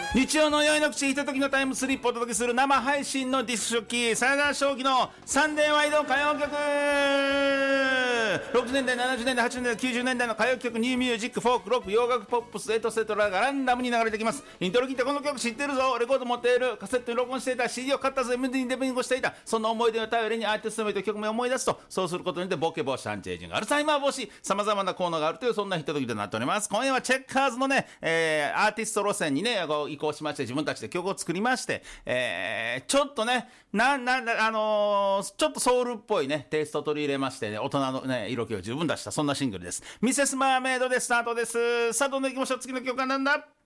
日曜の夜の口ひとときのタイムスリップをお届けする生配信のディスクショッキーサヨナラ将棋のサンデーワイド歌謡曲。60年代70年代80年代90年代の歌謡曲、ニューミュージック、フォーク、ロック、洋楽、ポップス、エトセトラがランダムに流れてきます。イントロ聞いてこの曲知ってるぞ、レコード持っている、カセットに録音していた、 CD を買ったぞ、MD にデビングしていた、その思い出を頼りにアーティスト名と曲名を思い出すと、そうすることによってボケ防止、アンチエイジング、アルツハイマー防止、様々な効能があるという、そんなひとときとなっております。今夜はチェッカーズのね、アーティスト路線にね移行しまして、自分たちで曲を作りまして、ちょっとねちょっとソウルっぽいねテイストを取り入れましてね、大人のね色気を十分出した、そんなシングルです。ミセスマーメイドでスタートです。さあどんどん行きましょう。次の曲はなんだ。